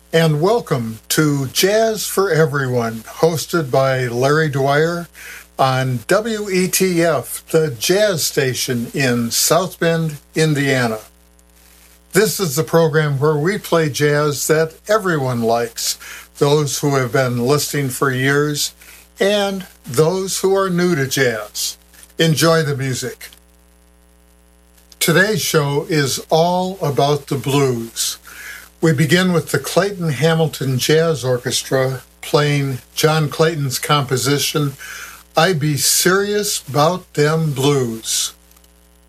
and welcome to Jazz for Everyone, hosted by Larry Dwyer on WETF, the jazz station in South Bend, Indiana. This is the program where we play jazz that everyone likes, those who have been listening for years and those who are new to jazz. Enjoy the music. Today's show is all about the blues. We begin with the Clayton Hamilton Jazz Orchestra playing John Clayton's composition, I Be Serious 'Bout Dem Blues.